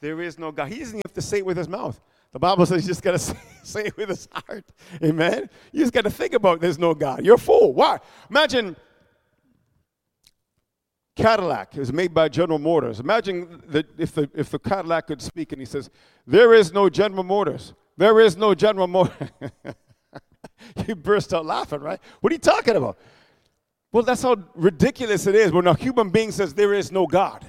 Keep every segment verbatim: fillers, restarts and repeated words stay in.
There is no God. He doesn't have to say it with his mouth. The Bible says you just got to say, say it with his heart. Amen? You just got to think about there's no God. You're a fool. Why? Imagine Cadillac is made by General Motors. Imagine that if the, if the Cadillac could speak and he says, there is no General Motors. There is no General Motors. You burst out laughing, right? What are you talking about? Well, that's how ridiculous it is when a human being says there is no God.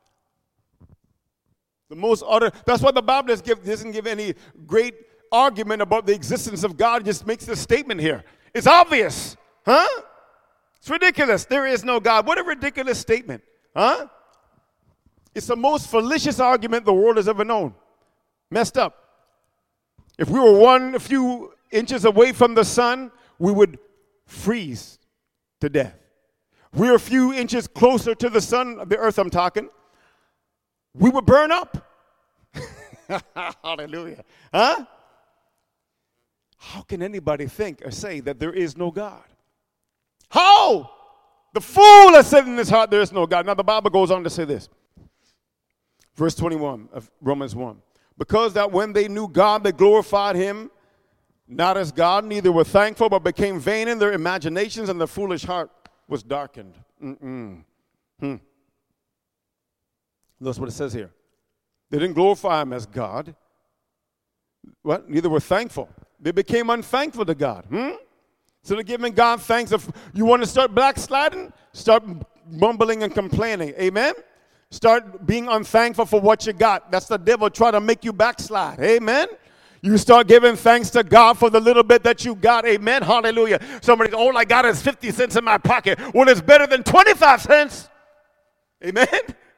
The most utter, that's why the Bible doesn't give, doesn't give any great argument about the existence of God. It just makes this statement here. It's obvious. Huh? It's ridiculous. There is no God. What a ridiculous statement. Huh? It's the most fallacious argument the world has ever known. Messed up. If we were one a few inches away from the sun, we would freeze to death. We're a few inches closer to the sun, the earth I'm talking, we would burn up. Hallelujah. Huh? How can anybody think or say that there is no God? How? The fool has said in his heart there is no God. Now the Bible goes on to say this. Verse twenty-one of Romans one. Because that when they knew God, they glorified him, not as God, neither were thankful, but became vain in their imaginations, and their foolish heart was darkened. Mm-mm. Hmm. Notice what it says here. They didn't glorify him as God. What? Neither were thankful. They became unthankful to God. Hmm? So they're giving God thanks. If you want to start backsliding, start mumbling and complaining. Amen? Start being unthankful for what you got. That's the devil trying to make you backslide. Amen? You start giving thanks to God for the little bit that you got. Amen? Hallelujah. Somebody, all I got is fifty cents in my pocket. Well, it's better than twenty-five cents. Amen?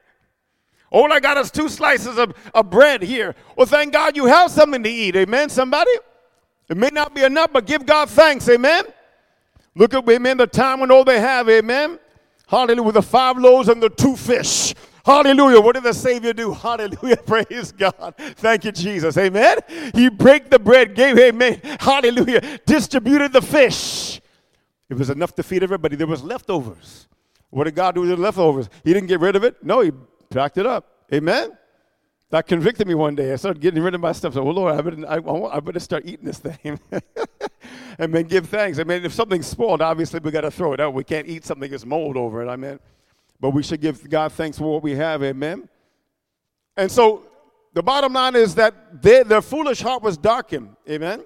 All I got is two slices of, of bread here. Well, thank God you have something to eat. Amen, somebody? It may not be enough, but give God thanks. Amen? Look at, amen, the time when all they have. Amen? Hallelujah. With the five loaves and the two fish. Hallelujah. What did the Savior do? Hallelujah. Praise God. Thank you, Jesus. Amen? He broke the bread, gave, amen. Hallelujah. Distributed the fish. It was enough to feed everybody. There was leftovers. What did God do with the leftovers? He didn't get rid of it. No, he packed it up. Amen? That convicted me one day. I started getting rid of my stuff. So, well, Lord, I better, I, I better start eating this thing. And then give thanks. I mean, if something's spoiled, obviously we got to throw it out. We can't eat something that's mold over it. I mean, but we should give God thanks for what we have. Amen? And so the bottom line is that they, their foolish heart was darkened. Amen?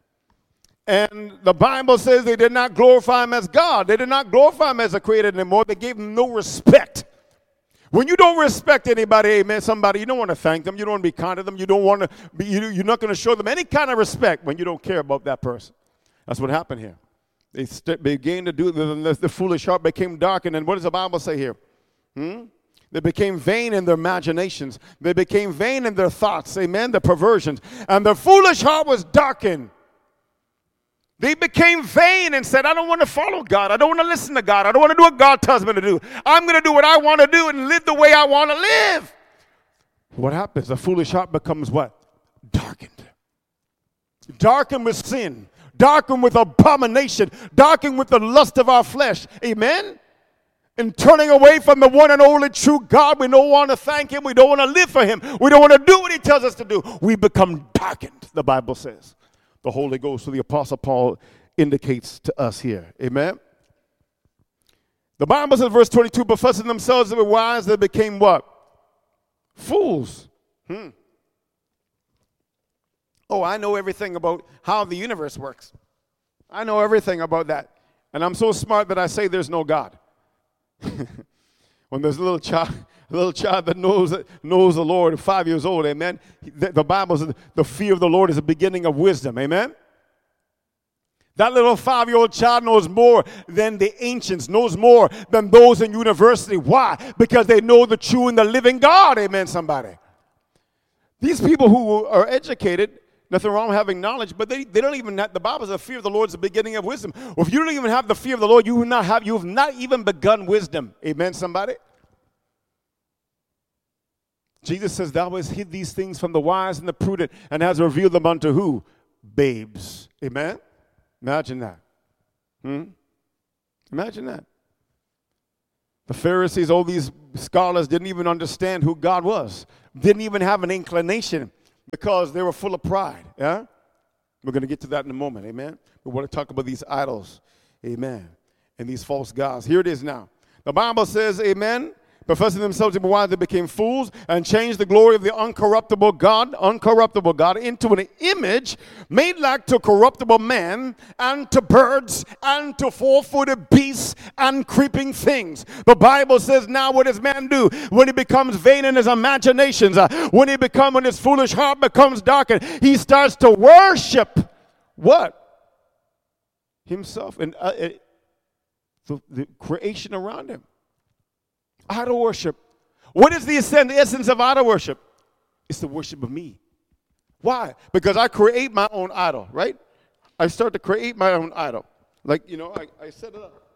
And the Bible says they did not glorify him as God. They did not glorify him as a creator anymore. They gave him no respect. When you don't respect anybody, amen, somebody, you don't want to thank them. You don't want to be kind to them. You don't want to be, you, you're not going to show them any kind of respect when you don't care about that person. That's what happened here. They st- began to do, the, the, the foolish heart became darkened. And what does the Bible say here? Hmm? They became vain in their imaginations. They became vain in their thoughts, amen, the perversions. And their foolish heart was darkened. They became vain and said, I don't want to follow God. I don't want to listen to God. I don't want to do what God tells me to do. I'm going to do what I want to do and live the way I want to live. What happens? The foolish heart becomes what? Darkened. Darkened with sin. Darkened with abomination. Darkened with the lust of our flesh. Amen? And turning away from the one and only true God, we don't want to thank him. We don't want to live for him. We don't want to do what he tells us to do. We become darkened, the Bible says. The Holy Ghost, so the Apostle Paul indicates to us here. Amen? The Bible says, verse twenty-two, professing themselves to be wise, they became what? Fools. Hmm. Oh, I know everything about how the universe works. I know everything about that. And I'm so smart that I say there's no God. When there's a little child, a little child that knows knows the Lord, five years old, amen. The, the Bible says the fear of the Lord is the beginning of wisdom, amen. That little five-year-old child knows more than the ancients, knows more than those in university. Why? Because they know the true and the living God, amen, somebody. These people who are educated, nothing wrong with having knowledge, but they, they don't even have, the Bible says the fear of the Lord is the beginning of wisdom. Well, if you don't even have the fear of the Lord, you will not have, you have not even begun wisdom. Amen, somebody? Jesus says, thou hast hid these things from the wise and the prudent and has revealed them unto who? Babes. Amen? Imagine that. Hmm? Imagine that. The Pharisees, all these scholars didn't even understand who God was. Didn't even have an inclination because they were full of pride. Yeah? We're going to get to that in a moment. Amen? We want to talk about these idols. Amen. And these false gods. Here it is now. The Bible says, amen, professing themselves to be wise, they became fools and changed the glory of the uncorruptible God, uncorruptible God, into an image made like to corruptible man and to birds and to four-footed beasts and creeping things. The Bible says now what does man do? When he becomes vain in his imaginations, uh, when he becomes, when his foolish heart becomes darkened, he starts to worship what? Himself and uh, it, the, the creation around him. Idol worship. What is the essence of idol worship? It's the worship of me. Why? Because I create my own idol, right? I start to create my own idol. Like, you know, I, I set it up.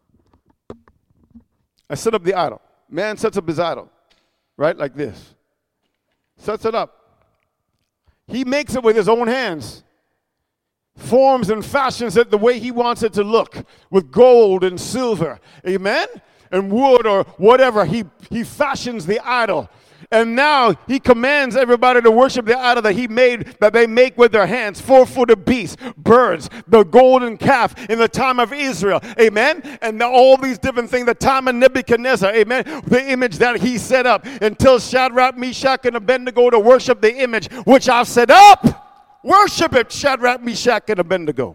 I set up the idol. Man sets up his idol, right? Like this. Sets it up. He makes it with his own hands. Forms and fashions it the way he wants it to look, with gold and silver, amen, and wood or whatever. He he fashions the idol, and now he commands everybody to worship the idol that he made, that they make with their hands, four-footed beasts, birds, the golden calf in the time of Israel, amen, and all these different things, the time of Nebuchadnezzar, amen, the image that he set up, until Shadrach, Meshach, and Abednego to worship the image which I've set up. Worship it, Shadrach, Meshach, and Abednego.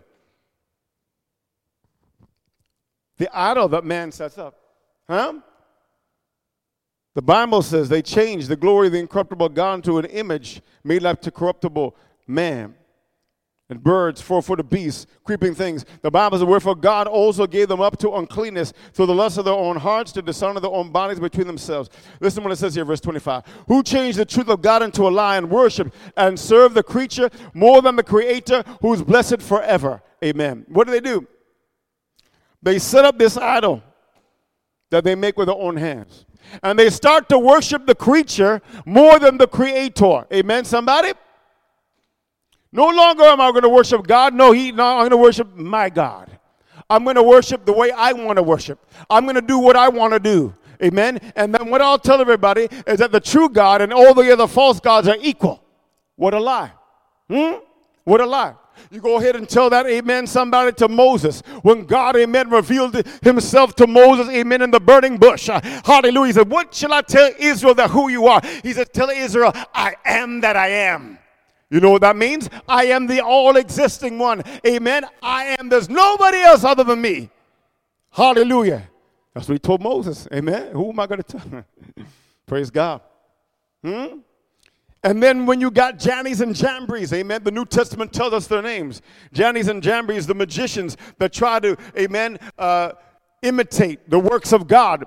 The idol that man sets up. Huh? The Bible says they changed the glory of the incorruptible God into an image made like to corruptible man. And birds, four-footed beasts, creeping things. The Bible says, wherefore God also gave them up to uncleanness through the lust of their own hearts, to dishonor their own bodies between themselves. Listen to what it says here, verse twenty-five. Who changed the truth of God into a lie and worship and serve the creature more than the Creator, who is blessed forever. Amen. What do they do? They set up this idol that they make with their own hands. And they start to worship the creature more than the Creator. Amen, somebody? No longer am I going to worship God. No, he, no, I'm going to worship my God. I'm going to worship the way I want to worship. I'm going to do what I want to do. Amen? And then what I'll tell everybody is that the true God and all the other false gods are equal. What a lie. Hmm? What a lie. You go ahead and tell that, amen, somebody, to Moses. When God, amen, revealed himself to Moses, amen, in the burning bush. Uh, hallelujah. He said, what shall I tell Israel that who you are? He said, tell Israel, I am that I am. You know what that means? I am the all-existing one. Amen. I am. There's nobody else other than me. Hallelujah. That's what he told Moses. Amen. Who am I going to tell? Praise God. Hmm? And then when you got Jannes and Jambres, amen, the New Testament tells us their names. Jannes and Jambres, the magicians that try to, amen, uh, imitate the works of God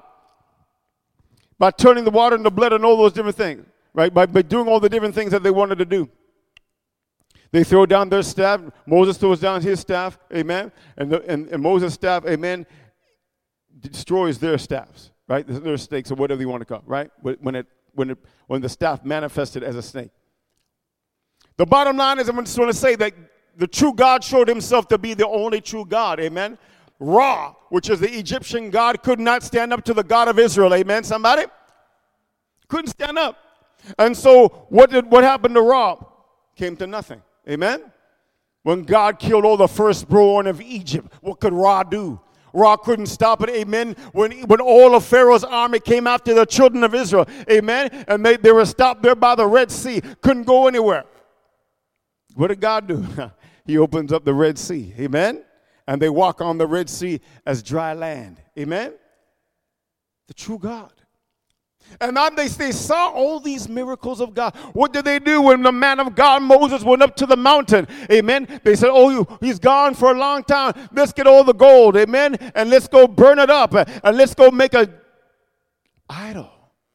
by turning the water into blood and all those different things, right? By, by doing all the different things that they wanted to do. They throw down their staff. Moses throws down his staff, amen. And, the, and, and Moses' staff, amen, destroys their staffs, right? Their snakes or whatever you want to call it, right? When it, when it, when the staff manifested as a snake. The bottom line is, I just want to say that the true God showed himself to be the only true God, amen. Ra, which is the Egyptian God, could not stand up to the God of Israel, amen, somebody? Couldn't stand up. And so what did what happened to Ra? Came to nothing. Amen? When God killed all the firstborn of Egypt, what could Ra do? Ra couldn't stop it, amen, when, when all of Pharaoh's army came after the children of Israel, amen, and they, they were stopped there by the Red Sea, couldn't go anywhere. What did God do? He opens up the Red Sea, amen, and they walk on the Red Sea as dry land, amen? The true God. And then they, they saw all these miracles of God. What did they do when the man of God, Moses, went up to the mountain? Amen. They said, oh, he's gone for a long time. Let's get all the gold. Amen. And let's go burn it up. And let's go make a idol.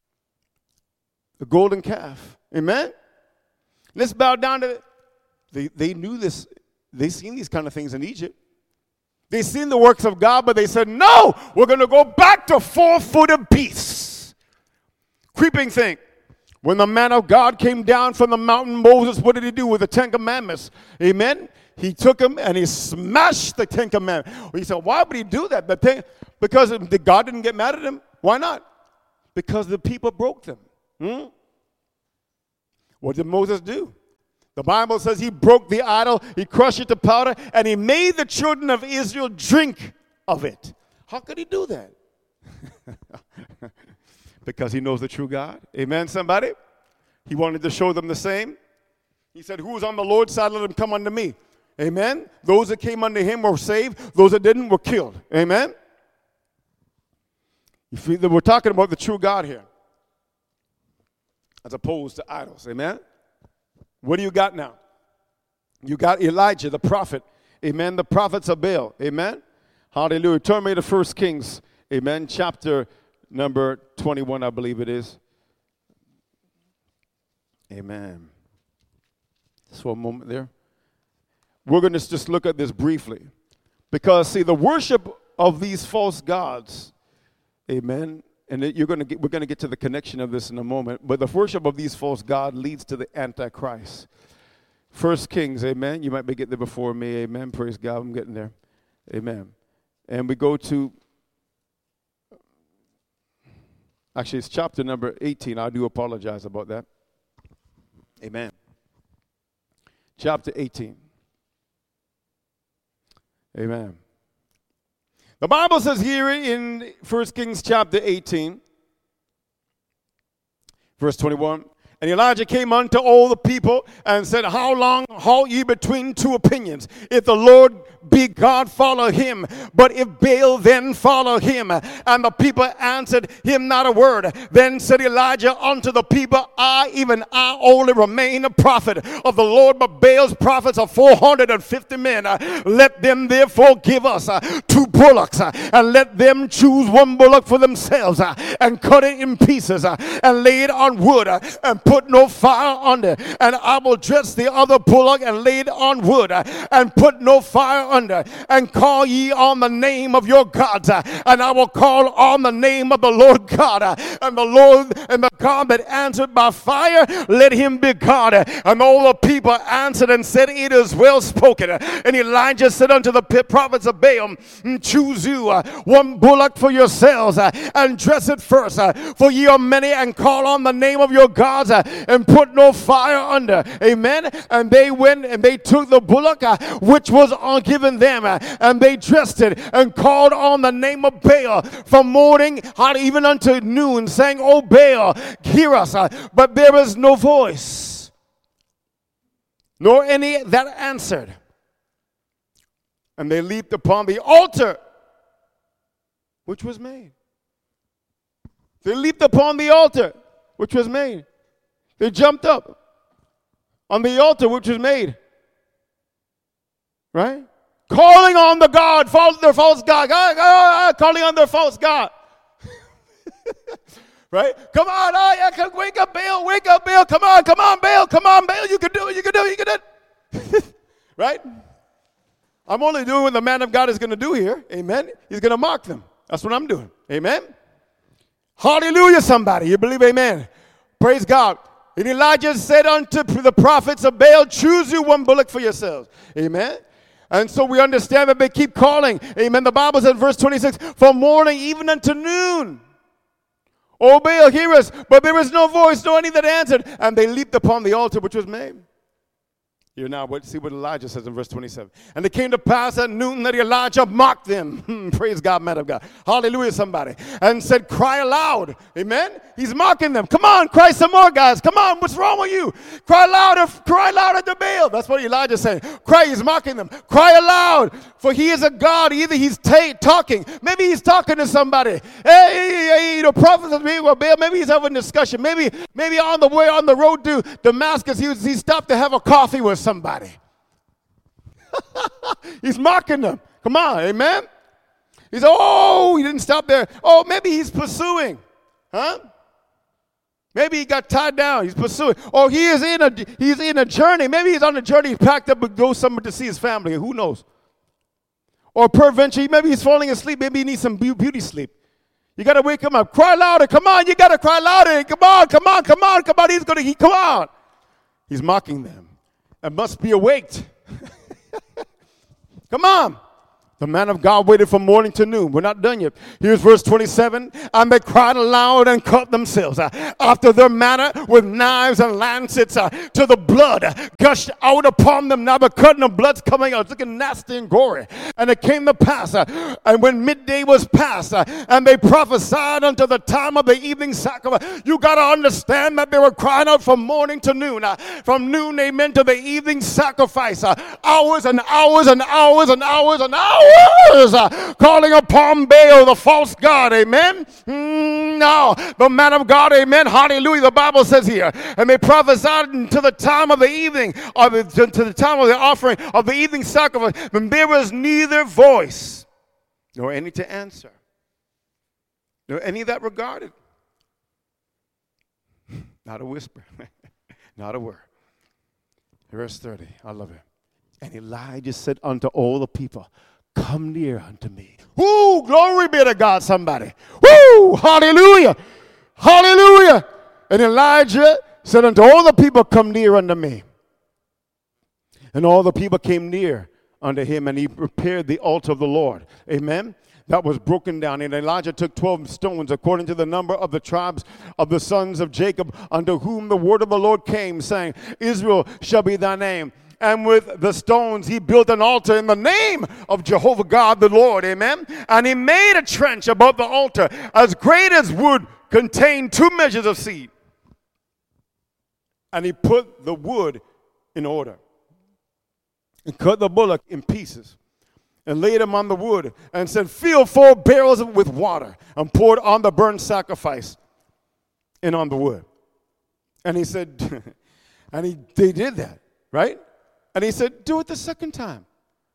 The golden calf. Amen. Let's bow down to it. They, they knew this. They seen these kind of things in Egypt. They seen the works of God, but they said, no, we're going to go back to four-footed beasts. Creeping thing. When the man of God came down from the mountain, Moses, what did he do with the Ten Commandments? Amen? He took them and he smashed the Ten Commandments. He said, why would he do that? The ten, because God didn't get mad at him. Why not? Because the people broke them. Hmm? What did Moses do? The Bible says he broke the idol, he crushed it to powder, and he made the children of Israel drink of it. How could he do that? Because he knows the true God. Amen, somebody? He wanted to show them the same. He said, who is on the Lord's side, let him come unto me. Amen? Those that came unto him were saved. Those that didn't were killed. Amen? We're talking about the true God here, as opposed to idols. Amen? What do you got now? You got Elijah, the prophet. Amen? The prophets of Baal. Amen? Hallelujah. Turn me to First Kings. Amen? Chapter number twenty-one, I believe it is. Amen. Just for a moment there. We're going to just look at this briefly. Because, see, the worship of these false gods, amen, and it, you're going to get, we're going to get to the connection of this in a moment, but the worship of these false gods leads to the Antichrist. First Kings, amen. You might be getting there before me, amen. Praise God, I'm getting there. Amen. And we go to, actually, it's chapter number eighteen. I do apologize about that. Amen. Chapter eighteen. Amen. The Bible says here in First Kings chapter eighteen, verse twenty-one, and Elijah came unto all the people and said, how long halt ye between two opinions? If the Lord be God, follow him. But if Baal, then follow him. And the people answered him not a word. Then said Elijah unto the people, I, even I, only remain a prophet of the Lord, but Baal's prophets are four hundred fifty men. Let them therefore give us uh, two bullocks, uh, and let them choose one bullock for themselves, uh, and cut it in pieces, uh, and lay it on wood, uh, and put no fire under. And I will dress the other bullock and lay it on wood, uh, and put no fire under, and call ye on the name of your gods, uh, and I will call on the name of the Lord God, uh, and the Lord and the God that answered by fire, let him be God. And all the people answered and said, it is well spoken. And Elijah said unto the prophets of Baal, choose you uh, one bullock for yourselves, uh, and dress it first, uh, for ye are many, and call on the name of your gods, uh, and put no fire under. Amen. And they went and they took the bullock uh, which was uh, given them, uh, and they dressed it and called on the name of Baal from morning even unto noon, saying, O Baal, hear us. Uh, but there is no voice, nor any that answered. And they leaped upon the altar which was made. They leaped upon the altar which was made. They jumped up on the altar which was made. Right? Calling on the God, false, their false God. God, God, calling on their false God. Right? Come on, oh, yeah, come, wake up, Baal, wake up, Baal. Come on, come on, Baal, come on, Baal. You can do it, you can do it, you can do it. Right? I'm only doing what the man of God is going to do here. Amen. He's going to mock them. That's what I'm doing. Amen. Hallelujah, somebody. You believe amen? Praise God. And Elijah said unto the prophets of Baal, choose you one bullock for yourselves. Amen. And so we understand that they keep calling. Amen. The Bible says in verse twenty-six, from morning even unto noon. O Baal, hear us. But there is no voice, no any that answered. And they leaped upon the altar which was made. Here now, see what Elijah says in verse twenty-seven. And it came to pass at noon that Elijah mocked them. Praise God, man of God. Hallelujah, somebody. And said, cry aloud. Amen? He's mocking them. Come on, cry some more, guys. Come on, what's wrong with you? Cry louder, cry louder to Baal. That's what Elijah's saying. Cry, he's mocking them. Cry aloud, for he is a God. Either he's ta- talking. Maybe he's talking to somebody. Hey, hey, the prophets of Baal, maybe he's having a discussion. Maybe, maybe on the way, on the road to Damascus, he, was, he stopped to have a coffee with somebody. He's mocking them. Come on, amen? He said, oh, he didn't stop there. Oh, maybe he's pursuing. Huh? Maybe he got tied down. He's pursuing. Or he is in a he's in a journey. Maybe he's on a journey. He packed up and goes somewhere to see his family. Who knows? Or peradventure, maybe he's falling asleep. Maybe he needs some beauty sleep. You got to wake him up. Cry louder. Come on. You got to cry louder. Come on. Come on. Come on. Come on. He's going to, he, come on. He's mocking them. And must be awaked. Come on. The man of God waited from morning to noon. We're not done yet. Here's verse twenty-seven. And they cried aloud and cut themselves uh, after their manner with knives and lancets uh, till the blood gushed out upon them. Now the cutting of blood's coming out. It's looking nasty and gory. And it came to pass, uh, and when midday was past, uh, and they prophesied unto the time of the evening sacrifice. You got to understand that they were crying out from morning to noon. Uh, from noon, amen, to the evening sacrifice. Uh, hours and hours and hours and hours and hours. Uh, calling upon Baal, the false god, amen. Mm, no, the man of God, amen. Hallelujah. The Bible says here, and they prophesied until the time of the evening, or the, to, to the time of the offering of the evening sacrifice, when there was neither voice nor any to answer, nor any that regarded. Not a whisper, not a word. Verse thirty, I love it. And Elijah said unto all the people, come near unto me. Woo, glory be to God, somebody. Woo, hallelujah, hallelujah. And Elijah said unto all the people, come near unto me. And all the people came near unto him, and he prepared the altar of the Lord. Amen. That was broken down. And Elijah took twelve stones, according to the number of the tribes of the sons of Jacob, unto whom the word of the Lord came, saying, Israel shall be thy name. And with the stones he built an altar in the name of Jehovah God the Lord. Amen. And he made a trench above the altar as great as would contain two measures of seed. And he put the wood in order and cut the bullock in pieces and laid him on the wood and said, fill four barrels with water and poured on the burnt sacrifice and on the wood. And he said, and he, they did that, right? And he said, do it the second time.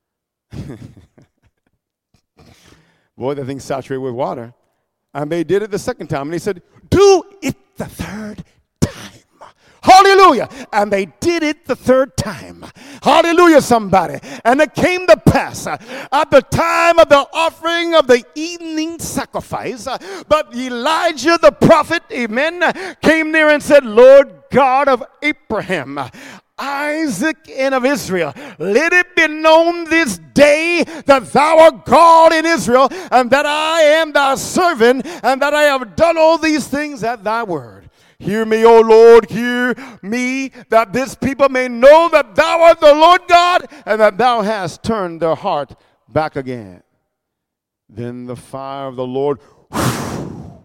Boy, the thing's saturated with water. And they did it the second time. And he said, do it the third time. Hallelujah. And they did it the third time. Hallelujah, somebody. And it came to pass uh, at the time of the offering of the evening sacrifice, uh, but Elijah the prophet, amen, came near and said, Lord God of Abraham, Isaac, and of Israel, let it be known this day that thou art God in Israel, and that I am thy servant, and that I have done all these things at thy word. Hear me, O Lord, hear me, that this people may know that thou art the Lord God, and that thou hast turned their heart back again. Then the fire of the Lord whew,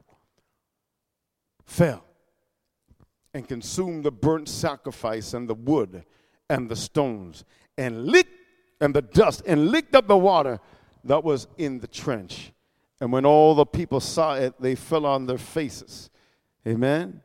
fell and consumed the burnt sacrifice and the wood and the stones and licked and the dust and licked up the water that was in the trench. And when all the people saw it, they fell on their faces. Amen.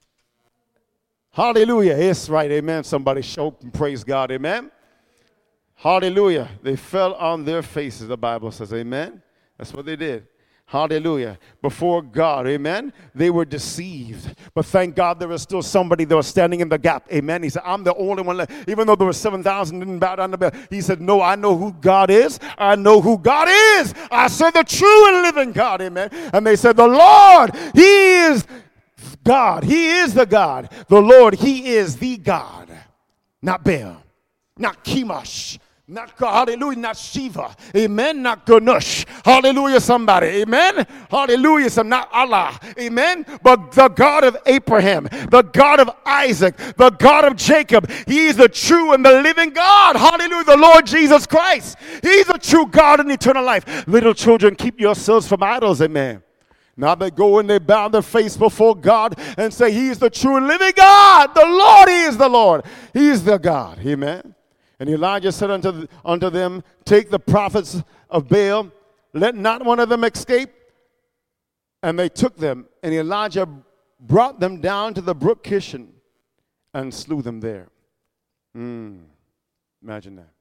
Hallelujah. It's right. Amen. Somebody shout and praise God. Amen. Hallelujah. They fell on their faces, the Bible says. Amen. That's what they did. Hallelujah. Before God, amen, they were deceived. But thank God there was still somebody that was standing in the gap. Amen. He said, I'm the only one left. Even though there were seven thousand didn't bow down to bell. He said, no, I know who God is. I know who God is. I serve the true and living God. Amen. And they said, the Lord, He is God. He is the God. The Lord, He is the God. Not Baal. Not Chemosh. Not God, hallelujah, not Shiva, amen, not Ganush, hallelujah, somebody, amen, hallelujah, some not Allah, amen, but the God of Abraham, the God of Isaac, the God of Jacob. He is the true and the living God, hallelujah, the Lord Jesus Christ. He's the true God in eternal life. Little children, keep yourselves from idols, amen. Now they go and they bow their face before God and say, He is the true and living God. The Lord, He is the Lord. He is the God, amen. And Elijah said unto, unto them, take the prophets of Baal, let not one of them escape. And they took them, and Elijah brought them down to the brook Kishon and slew them there. Mm, imagine that.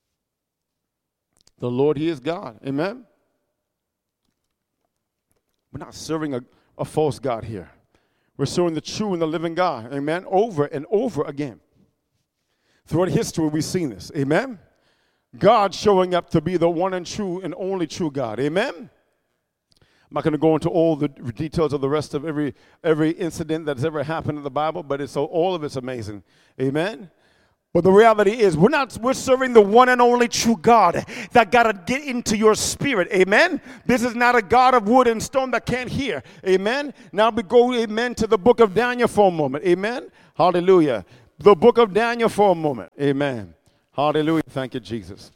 The Lord, He is God. Amen? We're not serving a, a false God here. We're serving the true and the living God. Amen? Over and over again. Throughout history, we've seen this. Amen? God showing up to be the one and true and only true God. Amen? I'm not going to go into all the details of the rest of every every incident that's ever happened in the Bible, but it's all of it's amazing. Amen? But the reality is, we're not, we're serving the one and only true God that got to get into your spirit. Amen? This is not a God of wood and stone that can't hear. Amen? Now we go, amen, to the book of Daniel for a moment. Amen? Hallelujah. The book of Daniel for a moment. Amen. Hallelujah. Thank you, Jesus.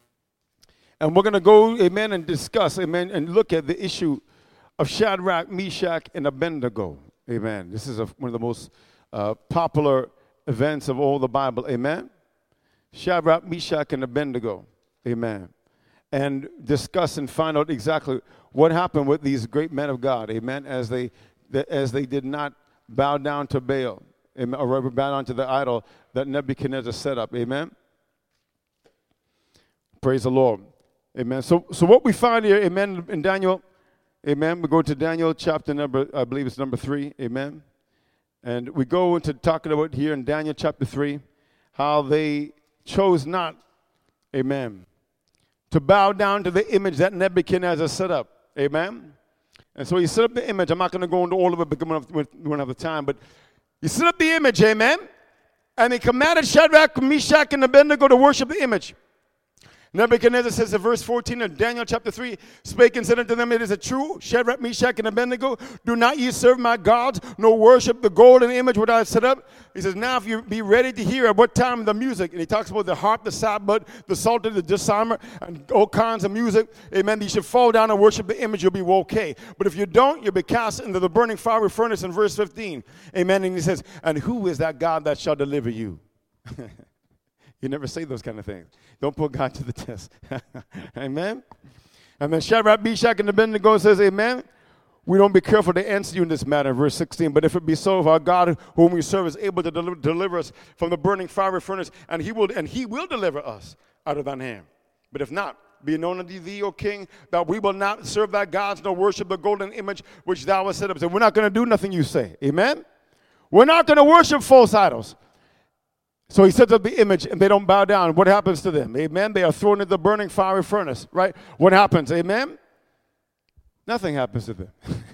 And we're going to go, amen, and discuss, amen, and look at the issue of Shadrach, Meshach, and Abednego. Amen. This is a, one of the most uh, popular events of all the Bible. Amen. Shadrach, Meshach, and Abednego. Amen. And discuss and find out exactly what happened with these great men of God. Amen. As they as they did not bow down to Baal, amen, or bow down to the idol that Nebuchadnezzar set up. Amen. Praise the Lord. Amen. So so what we find here, amen, in Daniel, amen. We go to Daniel chapter number, I believe it's number three. Amen. And we go into talking about here in Daniel chapter three, how they chose not, amen, to bow down to the image that Nebuchadnezzar set up. Amen. And so he set up the image. I'm not going to go into all of it because we don't have the time, but he set up the image, amen. And he commanded Shadrach, Meshach, and Abednego to worship the image. Nebuchadnezzar says in verse fourteen of Daniel chapter three, spake and said unto them, it is a true, Shadrach, Meshach, and Abednego, do not ye serve my gods, nor worship the golden image which I have set up. He says, now if you be ready to hear at what time the music, and he talks about the harp, the sackbut, the psalter, the dulcimer, and all kinds of music, amen, you should fall down and worship the image, you'll be okay. But if you don't, you'll be cast into the burning fiery furnace in verse fifteen. Amen, and he says, and who is that God that shall deliver you? You never say those kind of things. Don't put God to the test. Amen? And then Shadrach, Meshach, and Abednego says, amen, we don't be careful to answer you in this matter, verse sixteen. But if it be so, if our God whom we serve is able to deliver, deliver us from the burning fiery furnace, and he will and he will deliver us out of thine hand. But if not, be it known unto thee, O king, that we will not serve thy gods, nor worship the golden image which thou hast set up. So we're not going to do nothing you say. Amen? We're not going to worship false idols. So he sets up the image, and they don't bow down. What happens to them? Amen? They are thrown into the burning fiery furnace, right? What happens? Amen? Nothing happens to them.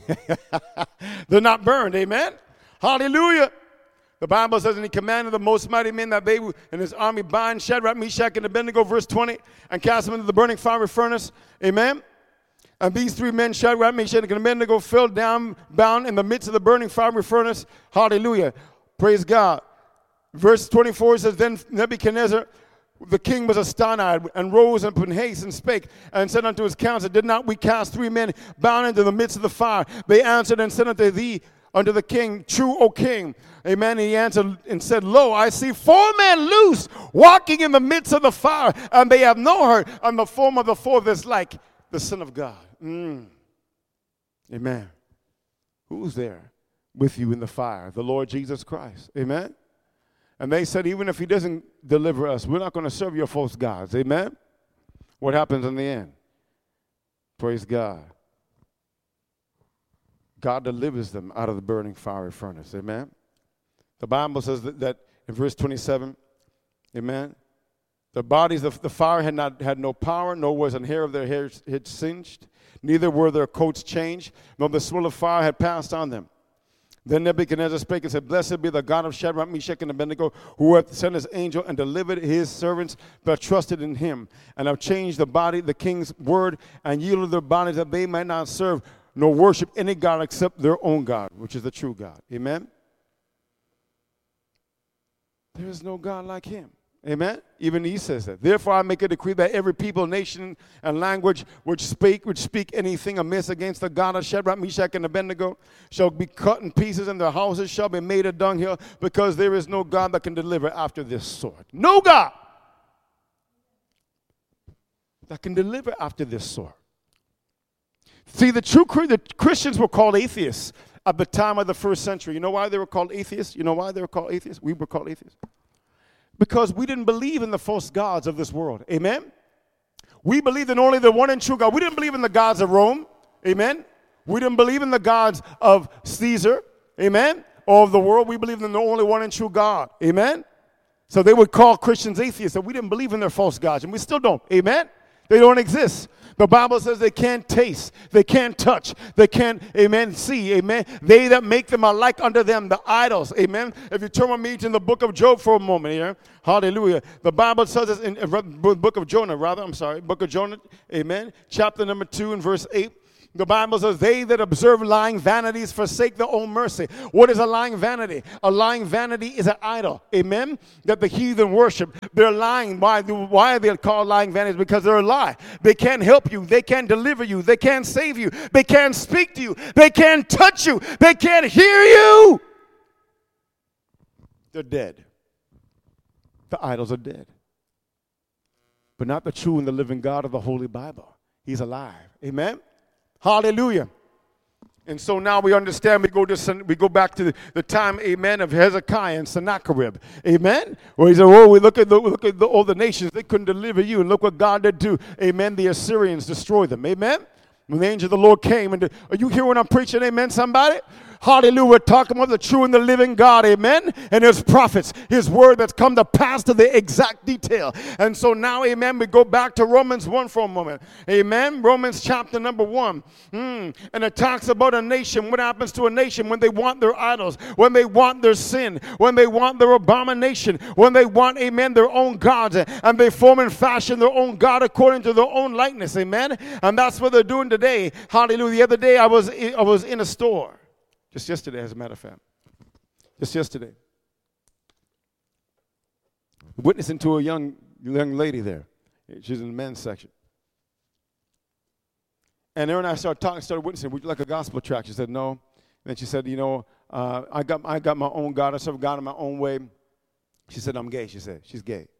They're not burned. Amen? Hallelujah. The Bible says, and he commanded the most mighty men that they and his army bind Shadrach, Meshach, and Abednego, verse twenty, and cast them into the burning fiery furnace. Amen? And these three men, Shadrach, Meshach, and Abednego, fell down, bound in the midst of the burning fiery furnace. Hallelujah. Praise God. Verse twenty-four says, then Nebuchadnezzar, the king, was astonished, and rose and put in haste, and spake, and said unto his council, did not we cast three men bound into the midst of the fire? They answered and said unto thee, unto the king, true, O king. Amen. And he answered and said, lo, I see four men loose, walking in the midst of the fire, and they have no hurt, and the form of the fourth is like the Son of God. Mm. Amen. Who's there with you in the fire? The Lord Jesus Christ. Amen. And they said, even if he doesn't deliver us, we're not going to serve your false gods. Amen? What happens in the end? Praise God. God delivers them out of the burning fiery furnace. Amen? The Bible says that, that in verse twenty-seven, amen, the bodies of the fire had not had no power, nor was an hair of their heads singed, neither were their coats changed, nor the swirl of fire had passed on them. Then Nebuchadnezzar spake and said, blessed be the God of Shadrach, Meshach, and Abednego, who hath sent his angel and delivered his servants that trusted in him, and have changed the body, the king's word, and yielded their bodies that they might not serve nor worship any God except their own God, which is the true God. Amen? There is no God like him. Amen? Even he says that. Therefore I make a decree that every people, nation, and language which speak, which speak anything amiss against the God of Shadrach, Meshach, and Abednego shall be cut in pieces, and their houses shall be made a dunghill, because there is no God that can deliver after this sort. No God that can deliver after this sort. See, the true the Christians were called atheists at the time of the first century. You know why they were called atheists? You know why they were called atheists? We were called atheists. Because we didn't believe in the false gods of this world. Amen? We believed in only the one and true God. We didn't believe in the gods of Rome. Amen? We didn't believe in the gods of Caesar. Amen? Or of the world. We believed in the only one and true God. Amen? So they would call Christians atheists. So we didn't believe in their false gods. And we still don't. Amen? They don't exist. The Bible says they can't taste, they can't touch, they can't, amen, see, amen. They that make them are like unto them, the idols, amen. If you turn with me to the book of Job for a moment here, hallelujah. The Bible says this in the book of Jonah, rather, I'm sorry, book of Jonah, amen, chapter number two and verse eight. The Bible says, they that observe lying vanities forsake their own mercy. What is a lying vanity? A lying vanity is an idol, amen, that the heathen worship. They're lying. Why, why are they called lying vanities? Because they're a lie. They can't help you. They can't deliver you. They can't save you. They can't speak to you. They can't touch you. They can't hear you. They're dead. The idols are dead. But not the true and the living God of the Holy Bible. He's alive, amen. Hallelujah. And so now we understand, we go to we go back to the, the time, amen, of Hezekiah and Sennacherib, amen, where he said, oh, we look at, the, look at the, all the nations, they couldn't deliver you, and look what God did do, amen, the Assyrians destroyed them, amen. When the angel of the Lord came, and the, are you hearing what I'm preaching, amen, somebody? Hallelujah, we're talking about the true and the living God, amen, and his prophets, his word that's come to pass to the exact detail. And so now, amen, we go back to Romans one for a moment, amen, Romans chapter number one, mm. and it talks about a nation. What happens to a nation when they want their idols, when they want their sin, when they want their abomination, when they want, amen, their own gods, and they form and fashion their own God according to their own likeness, amen, and that's what they're doing today. Hallelujah. The other day I was I was in a store. Just yesterday, as a matter of fact. Just yesterday. Witnessing to a young young lady there. She's in the men's section. And there and I started talking, started witnessing. Would you like a gospel tract? She said, no. And then she said, you know, uh, I got I got my own God. I serve God in my own way. She said, I'm gay, she said. She's gay.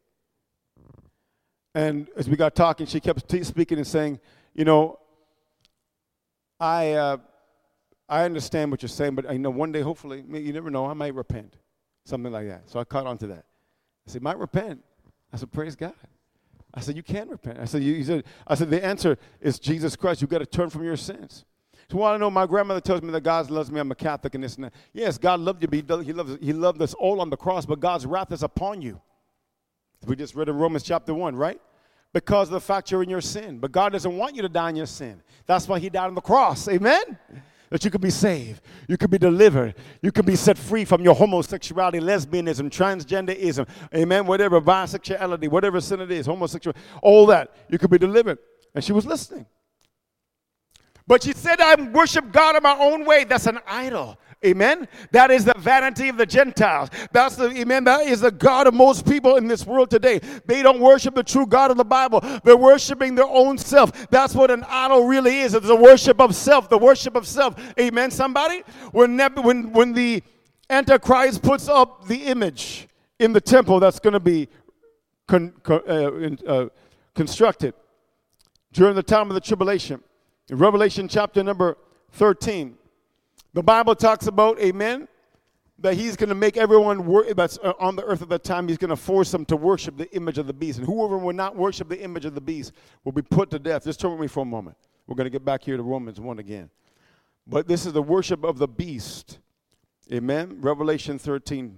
And as we got talking, she kept t- speaking and saying, you know, I... Uh, I understand what you're saying, but I know one day, hopefully, you never know, I might repent. Something like that. So I caught on to that. I said, might repent. I said, praise God. I said, you can repent. I said, you, you said, I said, the answer is Jesus Christ. You've got to turn from your sins. So well, I know my grandmother tells me that God loves me. I'm a Catholic and this and that. Yes, God loved you, but he, does, he, loves, he loved us all on the cross, but God's wrath is upon you. We just read in Romans chapter one, right? Because of the fact you're in your sin. But God doesn't want you to die in your sin. That's why he died on the cross. Amen? That you could be saved, you could be delivered, you could be set free from your homosexuality, lesbianism, transgenderism, amen, whatever, bisexuality, whatever sin it is, homosexual, all that, you could be delivered. And she was listening. But she said, I worship God in my own way. That's an idol. Amen. That is the vanity of the Gentiles. That's the, amen, that is the God of most people in this world today. They don't worship the true God of the Bible. They're worshiping their own self. That's what an idol really is. It's the worship of self, the worship of self. Amen, somebody? When, when, when the Antichrist puts up the image in the temple that's going to be con, con, uh, in, uh, constructed during the time of the tribulation, in Revelation chapter number thirteen, the Bible talks about, amen, that he's going to make everyone wor- that's on the earth at that time, he's going to force them to worship the image of the beast. And whoever will not worship the image of the beast will be put to death. Just turn with me for a moment. We're going to get back here to Romans one again. But this is the worship of the beast. Amen. Revelation thirteen.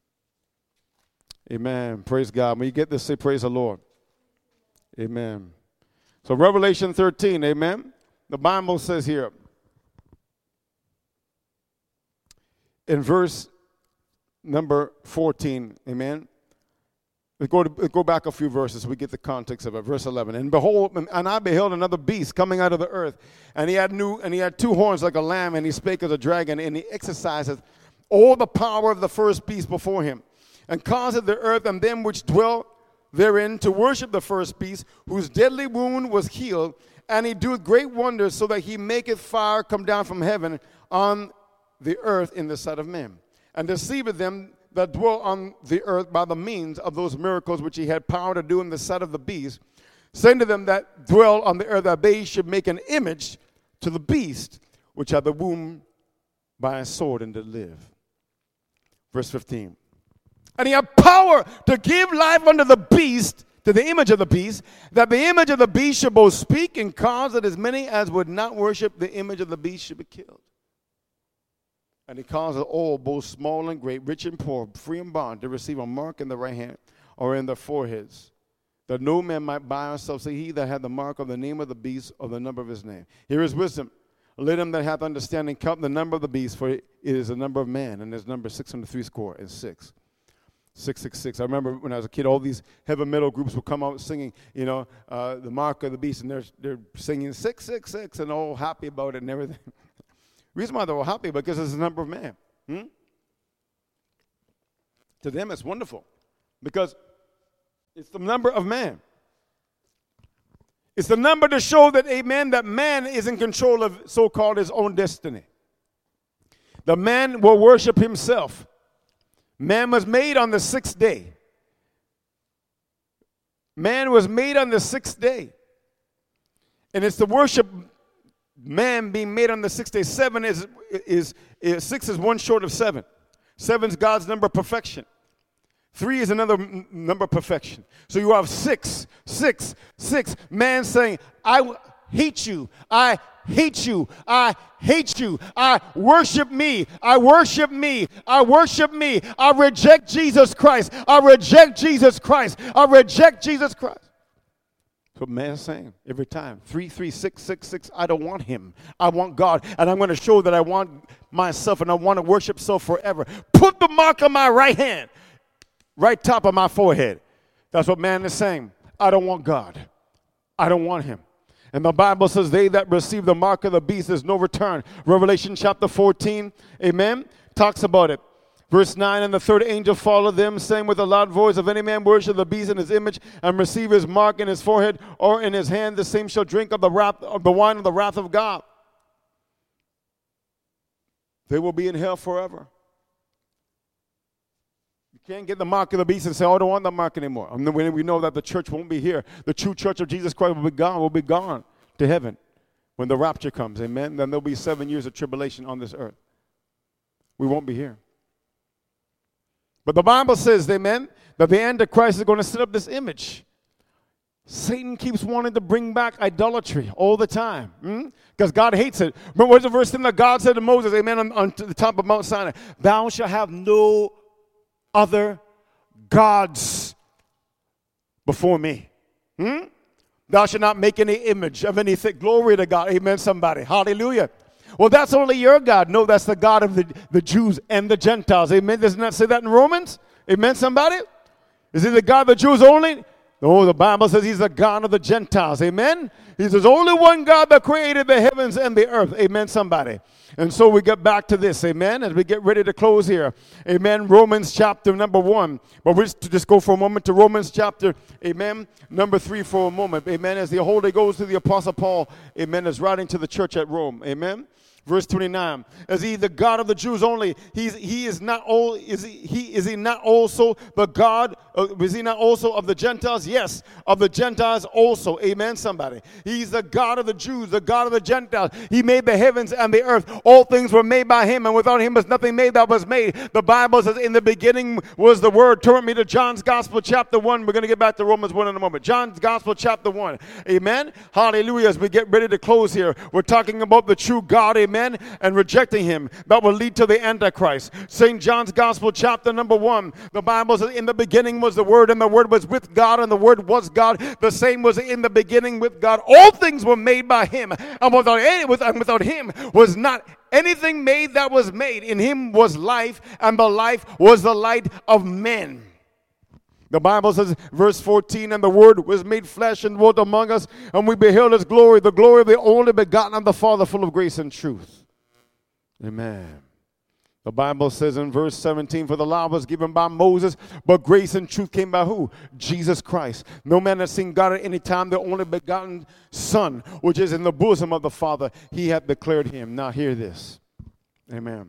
Amen. Praise God. When you get this, say praise the Lord. Amen. So Revelation thirteen, amen. The Bible says here, in verse number fourteen, amen. Let's go, to, let's go back a few verses so we get the context of it. Verse eleven. And behold, and I beheld another beast coming out of the earth, and he had new, and he had two horns like a lamb, and he spake as a dragon, and he exerciseth all the power of the first beast before him, and causeth the earth and them which dwell therein to worship the first beast, whose deadly wound was healed, and he doeth great wonders, so that he maketh fire come down from heaven on the earth in the sight of men, and deceiveth them that dwell on the earth by the means of those miracles which he had power to do in the sight of the beast, saying to them that dwell on the earth that they should make an image to the beast, which had the wound by a sword and did live. Verse fifteen. And he had power to give life unto the beast, to the image of the beast, that the image of the beast should both speak and cause that as many as would not worship the image of the beast should be killed. And he caused all, both small and great, rich and poor, free and bond, to receive a mark in the right hand or in their foreheads, that no man might buy or sell, say he that had the mark of the name of the beast or the number of his name. Here is wisdom. Let him that hath understanding count the number of the beast, for it is the number of man, and his number six hundred three score and six. six six six. I remember when I was a kid, all these heavy metal groups would come out singing, you know, uh, the mark of the beast, and they're, they're singing six six six and all happy about it and everything. The reason why they're all happy, because it's the number of man. Hmm? To them, it's wonderful, because it's the number of man. It's the number to show that, amen, that man is in control of so-called his own destiny. The man will worship himself. Man was made on the sixth day. Man was made on the sixth day. And it's the worship man being made on the sixth day. Seven is, is, is six is one short of seven. Seven is God's number of perfection. Three is another m- number of perfection. So you have six, six, six. Man saying, I w- hate you. I hate you. I hate you. I worship me. I worship me. I worship me. I reject Jesus Christ. I reject Jesus Christ. I reject Jesus Christ. That's what man's saying every time. Three, three, six, six, six. I don't want him. I want God. And I'm going to show that I want myself and I want to worship self forever. Put the mark on my right hand. Right top of my forehead. That's what man is saying. I don't want God. I don't want him. And the Bible says they that receive the mark of the beast, there's no return. Revelation chapter fourteen, amen, talks about it. Verse nine, and the third angel followed them, saying with a loud voice, if any man worship the beast in his image and receive his mark in his forehead or in his hand, the same shall drink of the wrath of the wine of the wrath of God. They will be in hell forever. You can't get the mark of the beast and say, oh, I don't want that mark anymore. I mean, we know that the church won't be here. The true church of Jesus Christ will be gone, will be gone to heaven when the rapture comes. Amen. Then there'll be seven years of tribulation on this earth. We won't be here. But the Bible says, amen, that the Antichrist is going to set up this image. Satan keeps wanting to bring back idolatry all the time. Because hmm? God hates it. Remember what's the verse thing that God said to Moses, amen, on, on the top of Mount Sinai? Thou shalt have no other gods before me. Hmm? Thou shalt not make any image of anything. Glory to God. Amen, somebody. Hallelujah. Well, that's only your God. No, that's the God of the, the Jews and the Gentiles. Amen. Doesn't that say that in Romans? Amen, somebody? Is he the God of the Jews only? No, the Bible says he's the God of the Gentiles. Amen? He's the only one God that created the heavens and the earth. Amen, somebody. And so we get back to this, amen, as we get ready to close here. Amen, Romans chapter number one. But we'll just go for a moment to Romans chapter, amen, number three for a moment. Amen, as the Holy Ghost to the Apostle Paul, amen, is writing to the church at Rome. Amen. Verse twenty-nine, is he the God of the Jews only? He's, he is not all, is he, he, is he not also the God, uh, is he not also of the Gentiles? Yes, of the Gentiles also. Amen, somebody. He's the God of the Jews, the God of the Gentiles. He made the heavens and the earth. All things were made by him, and without him was nothing made that was made. The Bible says in the beginning was the Word. Turn with me to John's Gospel chapter one. We're going to get back to Romans one in a moment. John's Gospel chapter one. Amen. Hallelujah. As we get ready to close here, we're talking about the true God. Amen. Men and rejecting him that will lead to the Antichrist. Saint John's Gospel chapter number one, the Bible says in the beginning was the Word, and the Word was with God, and the Word was God. The same was in the beginning with God. All things were made by him, and without any, without him was not anything made that was made. In him was life, and the life was the light of men. The Bible says, verse fourteen, and the Word was made flesh and dwelt among us, and we beheld his glory, the glory of the only begotten of the Father, full of grace and truth. Amen. The Bible says in verse seventeen, for the law was given by Moses, but grace and truth came by who? Jesus Christ. No man has seen God at any time, the only begotten Son, which is in the bosom of the Father. He hath declared him. Now hear this. Amen.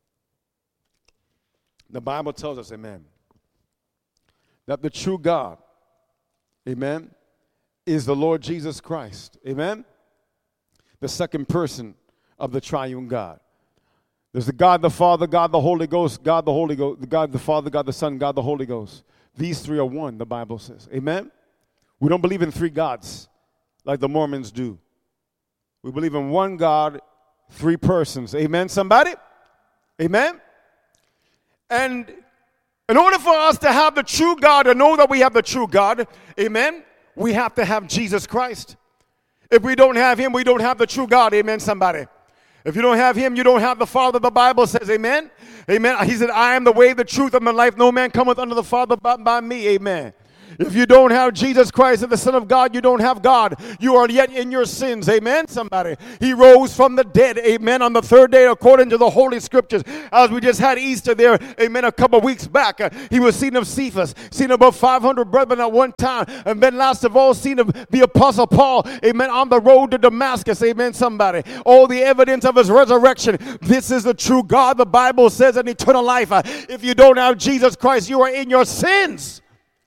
The Bible tells us, amen, that the true God, amen, is the Lord Jesus Christ. Amen? The second person of the triune God. There's the God the Father, God the Holy Ghost, God the Holy Ghost, God the Father, God the Son, God the Holy Ghost. These three are one, the Bible says. Amen? We don't believe in three gods like the Mormons do. We believe in one God, three persons. Amen, somebody? Amen? And In order for us to have the true God, to know that we have the true God, amen, we have to have Jesus Christ. If we don't have him, we don't have the true God, amen, somebody. If you don't have him, you don't have the Father, the Bible says, amen. Amen. He said, I am the way, the truth, and the life. No man cometh unto the Father but by me, amen. If you don't have Jesus Christ and the Son of God, you don't have God. You are yet in your sins. Amen, somebody. He rose from the dead. Amen. On the third day, according to the Holy Scriptures. As we just had Easter there, amen, a couple of weeks back. Uh, he was seen of Cephas, seen about five hundred brethren at one time. And then last of all, seen of the Apostle Paul. Amen. On the road to Damascus. Amen, somebody. All the evidence of his resurrection. This is the true God. The Bible says in eternal life. Uh, if you don't have Jesus Christ, you are in your sins.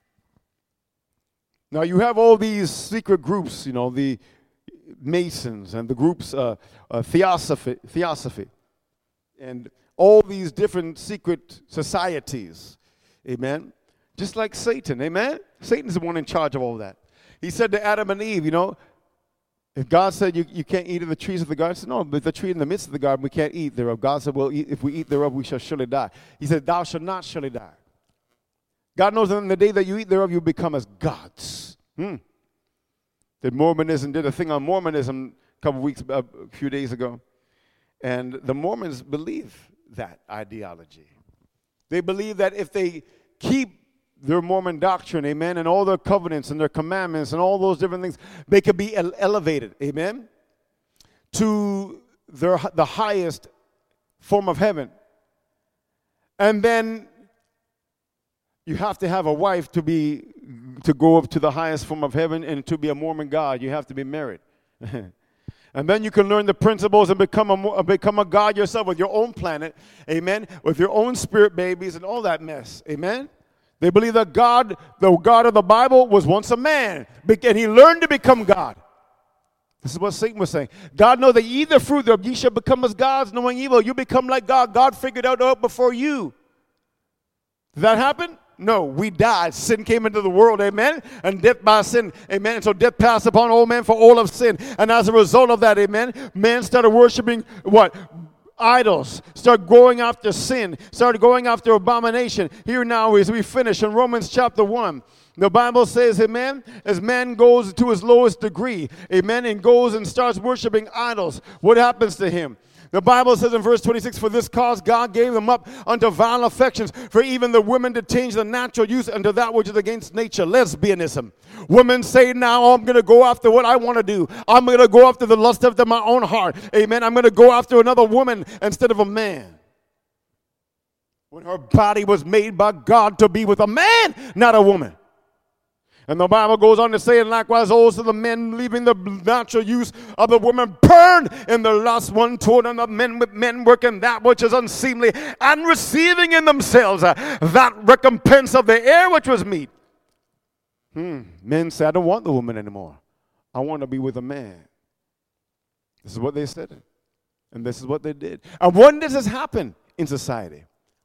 Now, you have all these secret groups, you know, the Masons and the groups, uh, uh, Theosophy, Theosophy, and all these different secret societies, amen, just like Satan, amen? Satan's the one in charge of all that. He said to Adam and Eve, you know, if God said you, you can't eat of the trees of the garden, he said, no, but the tree in the midst of the garden, we can't eat thereof. God said, well, if we eat thereof, we shall surely die. He said, thou shalt not surely die. God knows that in the day that you eat thereof, you become as gods. Hmm. Did Mormonism did a thing on Mormonism a couple weeks, a few days ago, and the Mormons believe that ideology. They believe that if they keep their Mormon doctrine, amen, and all their covenants and their commandments and all those different things, they could be elevated, amen, to their the highest form of heaven, and then you have to have a wife to be to go up to the highest form of heaven, and to be a Mormon god, you have to be married. And then you can learn the principles and become a become a god yourself with your own planet, amen, with your own spirit babies and all that mess, amen. They believe that God, the God of the Bible, was once a man, and he learned to become God. This is what Satan was saying. God knows that ye eat the fruit thereof, ye shall become as gods, knowing evil. You become like God. God figured out out before you. Did that happen? No, we died. Sin came into the world, amen, and death by sin, amen. And so death passed upon all men for all of sin. And as a result of that, amen, man started worshiping what? Idols. Started going after sin. Started going after abomination. Here now as we finish in Romans chapter one. The Bible says, amen, as man goes to his lowest degree, amen, and goes and starts worshiping idols, what happens to him? The Bible says in verse twenty-six, for this cause God gave them up unto vile affections, for even the women to change the natural use unto that which is against nature, lesbianism. Women say now, oh, I'm going to go after what I want to do. I'm going to go after the lust after my own heart. Amen. I'm going to go after another woman instead of a man. When her body was made by God to be with a man, not a woman. And the Bible goes on to say, and likewise also the men leaving the natural use of the woman burned in the lust one toward another, men with men working that which is unseemly, and receiving in themselves uh, that recompense of the air which was meat. Hmm. Men say, I don't want the woman anymore. I want to be with a man. This is what they said. And this is what they did. And when does this happen in society?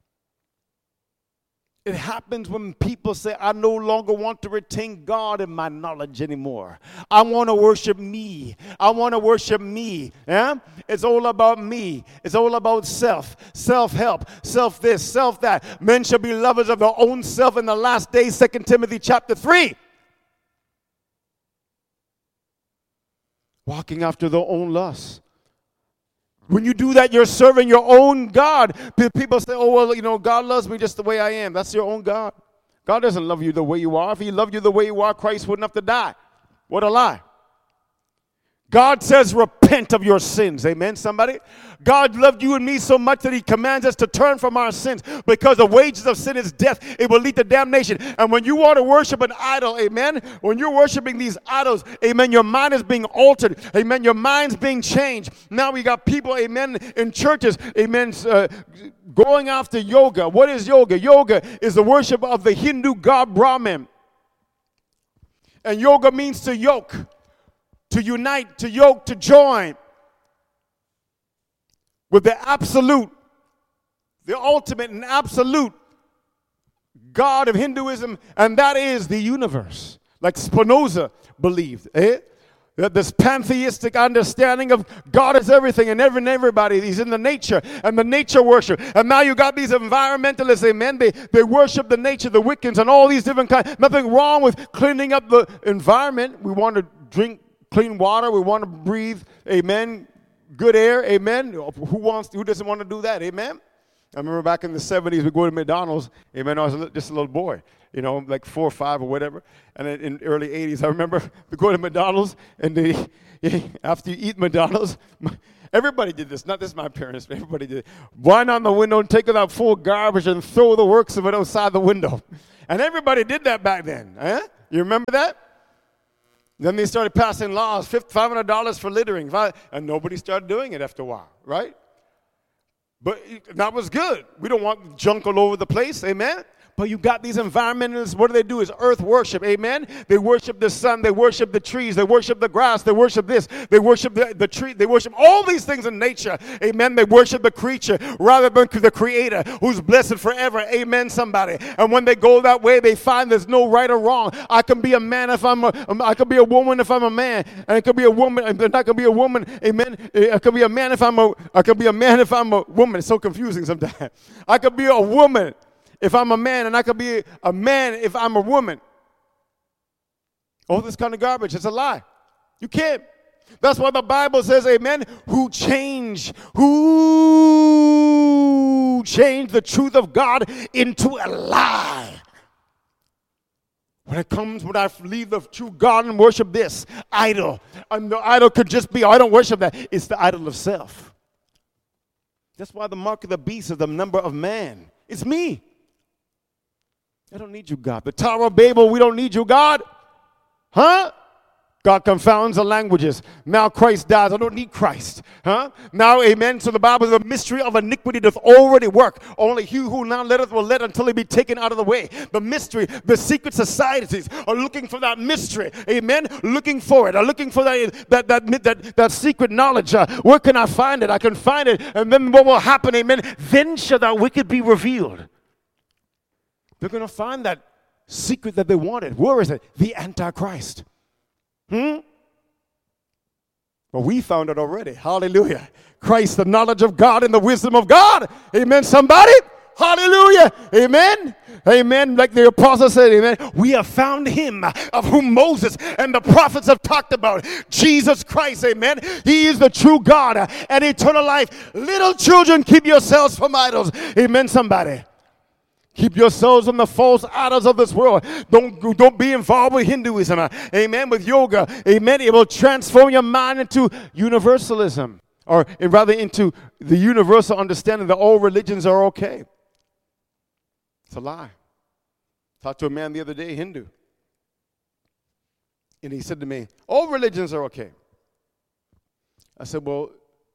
It happens when people say, I no longer want to retain God in my knowledge anymore. I want to worship me. I want to worship me. Yeah? It's all about me. It's all about self. Self-help. Self this, self that. Men shall be lovers of their own self in the last days, Second Timothy chapter three. Walking after their own lusts. When you do that, you're serving your own God. People say, oh, well, you know, God loves me just the way I am. That's your own God. God doesn't love you the way you are. If he loved you the way you are, Christ wouldn't have to die. What a lie. God says repent of your sins. Amen, somebody? God loved you and me so much that he commands us to turn from our sins, because the wages of sin is death. It will lead to damnation. And when you want to worship an idol, amen, when you're worshiping these idols, amen, your mind is being altered. Amen, your mind's being changed. Now we got people, amen, in churches, amen, uh, going after yoga. What is yoga? Yoga is the worship of the Hindu god Brahman. And yoga means to yoke. To unite, to yoke, to join with the absolute, the ultimate and absolute God of Hinduism, and that is the universe. Like Spinoza believed. Eh? This pantheistic understanding of God is everything and every, everybody. He's in the nature and the nature worship. And now you got these environmentalists, amen. They, they worship the nature, the Wiccans, and all these different kinds. Nothing wrong with cleaning up the environment. We want to drink clean water. We want to breathe, amen, good air, amen. Who wants? Who doesn't want to do that, amen? I remember back in the seventies, we go to McDonald's, amen, I was a little, just a little boy, you know, like four or five or whatever. And in, in early eighties, I remember we go to McDonald's, and they, after you eat McDonald's, everybody did this, not just my parents, but everybody did it. Wind on the window and take that full garbage and throw the works of it outside the window. And everybody did that back then. Eh? You remember that? Then they started passing laws, five hundred dollars for littering, and nobody started doing it after a while, right? But that was good. We don't want junk all over the place, amen? But you got these environmentalists, what do they do? Is earth worship, amen? They worship the sun, they worship the trees, they worship the grass, they worship this, they worship the, the tree, they worship all these things in nature, amen? They worship the creature rather than the creator who's blessed forever, amen, somebody. And when they go that way, they find there's no right or wrong. I can be a man if I'm a, I can be a woman if I'm a man, and it could be a woman, and I can be a woman, amen? I could be a man if I'm a, I could be a man if I'm a woman. It's so confusing sometimes. I could be a woman if I'm a man, and I could be a man if I'm a woman. All this kind of garbage, it's a lie. You can't. That's why the Bible says, amen, who change, who change the truth of God into a lie. When it comes, when I leave the true God and worship this idol, and the idol could just be, oh, I don't worship that. It's the idol of self. That's why the mark of the beast is the number of man. It's me. I don't need you, God. The Tower of Babel, we don't need you, God. Huh? God confounds the languages. Now Christ dies. I don't need Christ. Huh? Now, amen. So the Bible is the mystery of iniquity doth already work. Only he who now letteth will let until he be taken out of the way. The mystery, the secret societies are looking for that mystery. Amen. Looking for it. Are looking for that that that that, that secret knowledge. Uh, where can I find it? I can find it. And then what will happen? Amen. Then shall that wicked be revealed. They're going to find that secret that they wanted. Where is it? The Antichrist. Hmm? Well, we found it already. Hallelujah. Christ, the knowledge of God and the wisdom of God. Amen, somebody? Hallelujah. Amen. Amen. Like the apostle said, amen. We have found him of whom Moses and the prophets have talked about. Jesus Christ, amen. He is the true God and eternal life. Little children, keep yourselves from idols. Amen, somebody. Keep yourselves from the false idols of this world. Don't, don't be involved with Hinduism. Amen. With yoga. Amen. It will transform your mind into universalism. Or rather into the universal understanding that all religions are okay. It's a lie. Talked to a man the other day, Hindu. And he said to me, all religions are okay. I said, well,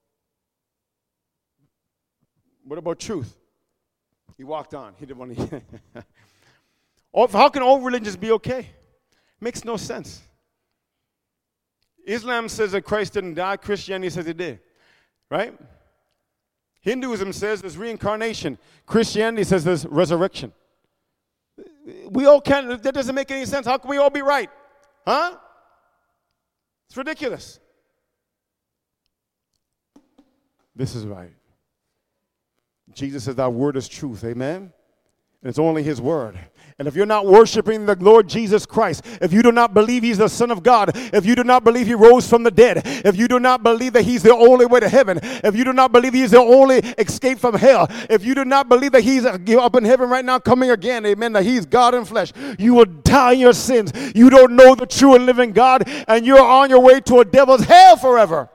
what about truth? He walked on. He didn't want to. How can all religions be okay? Makes no sense. Islam says that Christ didn't die. Christianity says he did. Right? Hinduism says there's reincarnation. Christianity says there's resurrection. We all can't. That doesn't make any sense. How can we all be right? Huh? It's ridiculous. This is right. Jesus says that word is truth, amen? And it's only his word. And if you're not worshiping the Lord Jesus Christ, if you do not believe he's the Son of God, if you do not believe he rose from the dead, if you do not believe that he's the only way to heaven, if you do not believe he's the only escape from hell, if you do not believe that he's up in heaven right now coming again, amen, that he's God in flesh, you will die in your sins. You don't know the true and living God, and you're on your way to a devil's hell forever.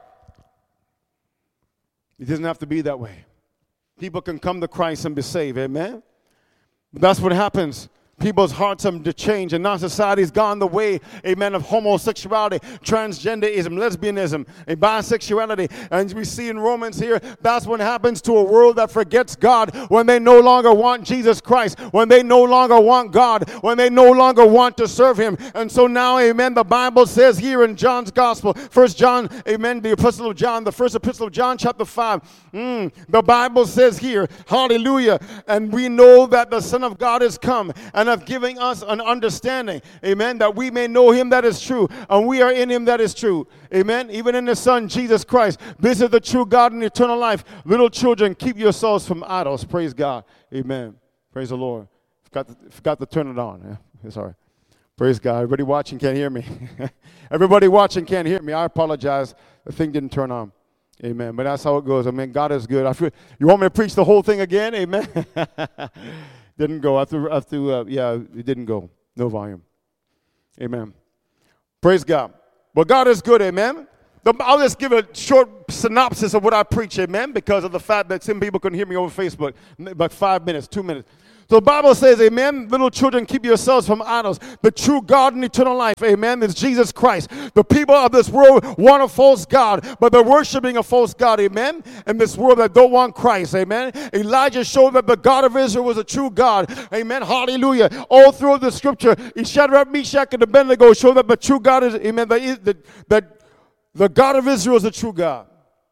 It doesn't have to be that way. People can come to Christ and be saved, amen? That's what happens. People's hearts are to change, and now society's gone the way, amen, of homosexuality, transgenderism, lesbianism, and bisexuality. And we see in Romans here, that's what happens to a world that forgets God when they no longer want Jesus Christ, when they no longer want God, when they no longer want to serve him. And so now, amen, the Bible says here in John's Gospel, First John, amen, the Epistle of John, the first Epistle of John, chapter five, mm, the Bible says here, hallelujah, and we know that the Son of God is come, and and hath given us an understanding, amen, that we may know him that is true, and we are in him that is true, amen, even in the Son, Jesus Christ. This is the true God and eternal life. Little children, keep yourselves from idols. Praise God, amen. Praise the Lord. Forgot to, forgot to turn it on. Yeah, sorry. Praise God. Everybody watching can't hear me. Everybody watching can't hear me. I apologize. The thing didn't turn on. Amen. But that's how it goes. I mean, God is good. I feel, you want me to preach the whole thing again? Amen. Didn't go. After, after, uh, yeah, it didn't go. No volume. Amen. Praise God. But God is good. Amen. I'll just give a short synopsis of what I preach. Amen. Because of the fact that some people couldn't hear me over Facebook. About five minutes, two minutes. So the Bible says, amen, little children, keep yourselves from idols. The true God and eternal life, amen, is Jesus Christ. The people of this world want a false God, but they're worshiping a false God, amen, in this world that don't want Christ, amen. Elijah showed that the God of Israel was a true God, amen, hallelujah. All through the scripture, Shadrach, Meshach, and Abednego showed that the true God is, amen, that, that, that the God of Israel is a true God.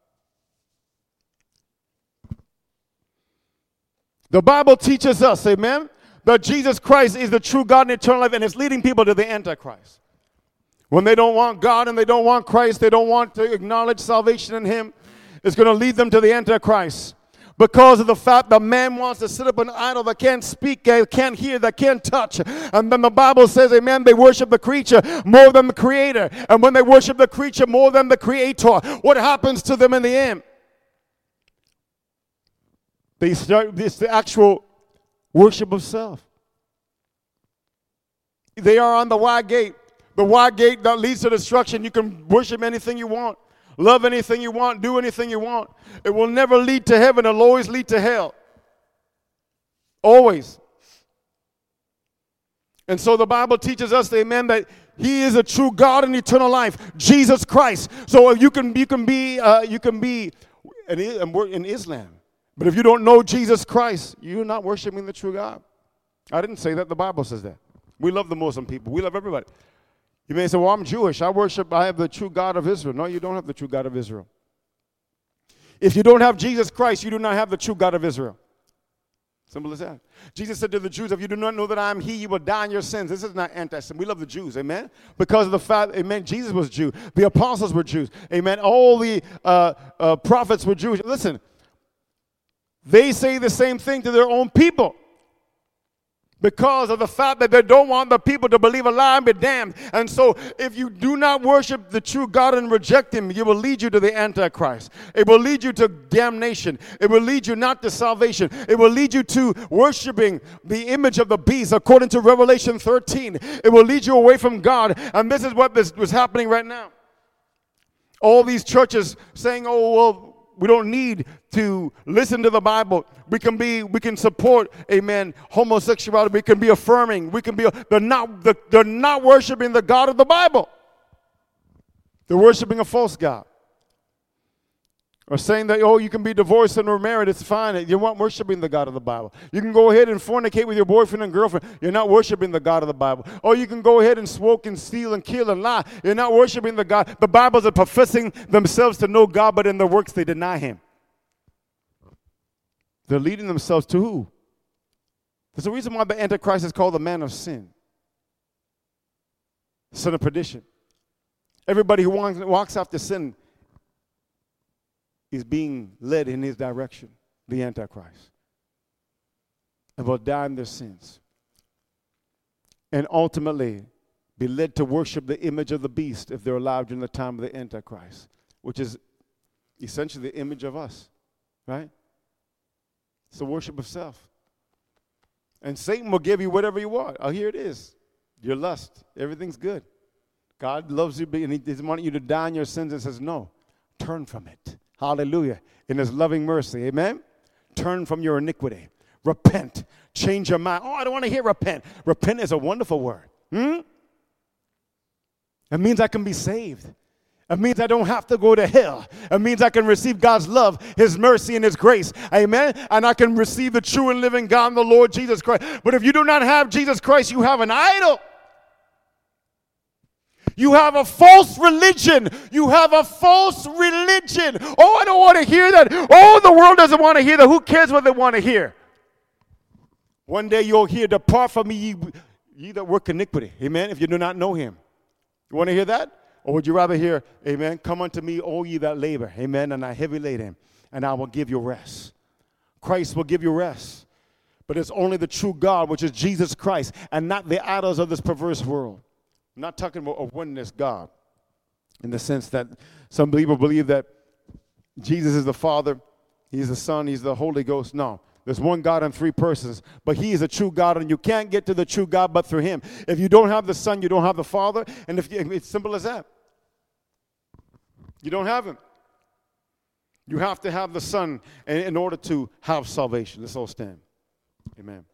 The Bible teaches us, amen, that Jesus Christ is the true God and eternal life, and it's leading people to the Antichrist. When they don't want God and they don't want Christ, they don't want to acknowledge salvation in him, it's going to lead them to the Antichrist. Because of the fact that man wants to sit up an idol that can't speak, that can't hear, that can't touch. And then the Bible says, amen, they worship the creature more than the creator. And when they worship the creature more than the creator, what happens to them in the end? They start, it's the actual worship of self. They are on the wide gate. The wide gate that leads to destruction. You can worship anything you want, love anything you want, do anything you want. It will never lead to heaven. It'll always lead to hell. Always. And so the Bible teaches us, amen, that he is a true God and eternal life, Jesus Christ. So you can you can be uh, you can be in, in Islam. But if you don't know Jesus Christ, you're not worshiping the true God. I didn't say that. The Bible says that. We love the Muslim people. We love everybody. You may say, well, I'm Jewish. I worship, I have the true God of Israel. No, you don't have the true God of Israel. If you don't have Jesus Christ, you do not have the true God of Israel. Simple as that. Jesus said to the Jews, if you do not know that I am he, you will die in your sins. This is not anti-Semitic. We love the Jews, amen? Because of the fact, amen, Jesus was Jew. The apostles were Jews, amen? All the uh, uh, prophets were Jewish. Listen. They say the same thing to their own people because of the fact that they don't want the people to believe a lie and be damned. And so if you do not worship the true God and reject him, it will lead you to the Antichrist. It will lead you to damnation. It will lead you not to salvation. It will lead you to worshiping the image of the beast according to Revelation thirteen. It will lead you away from God. And this is what this was happening right now. All these churches saying, oh, well, we don't need to listen to the Bible. We can be, we can support, amen, homosexuality. We can be affirming. We can be, they're not, they're not worshiping the God of the Bible. They're worshiping a false God. Or saying that, oh, you can be divorced and remarried, it's fine. You're not worshiping the God of the Bible. You can go ahead and fornicate with your boyfriend and girlfriend. You're not worshiping the God of the Bible. Or you can go ahead and smoke and steal and kill and lie. You're not worshiping the God. The Bibles are professing themselves to know God, but in their works they deny him. They're leading themselves to who? There's a reason why the Antichrist is called the man of sin. Son of perdition. Everybody who walks after sin is being led in his direction, the Antichrist, and will die in their sins. And ultimately be led to worship the image of the beast if they're allowed during the time of the Antichrist, which is essentially the image of us, right? It's the worship of self. And Satan will give you whatever you want. Oh, here it is. Your lust. Everything's good. God loves you, and he doesn't want you to die in your sins and says, no, turn from it. Hallelujah. In his loving mercy. Amen. Turn from your iniquity. Repent. Change your mind. Oh, I don't want to hear repent. Repent is a wonderful word. Hmm? It means I can be saved. It means I don't have to go to hell. It means I can receive God's love, his mercy, and his grace. Amen. And I can receive the true and living God and the Lord Jesus Christ. But if you do not have Jesus Christ, you have an idol. You have a false religion. You have a false religion. Oh, I don't want to hear that. Oh, the world doesn't want to hear that. Who cares what they want to hear? One day you'll hear, depart from me, ye, ye that work iniquity. Amen, if you do not know him. You want to hear that? Or would you rather hear, amen, come unto me, all ye that labor, amen, and are heavy laden, and I will give you rest. Christ will give you rest. But it's only the true God, which is Jesus Christ, and not the idols of this perverse world. I'm not talking about a oneness God, in the sense that some people believe that Jesus is the Father, he's the Son, he's the Holy Ghost. No, there's one God in three persons, but he is a true God, and you can't get to the true God but through him. If you don't have the Son, you don't have the Father, and if you, it's simple as that. You don't have him. You have to have the Son in, in order to have salvation. Let's all stand. Amen.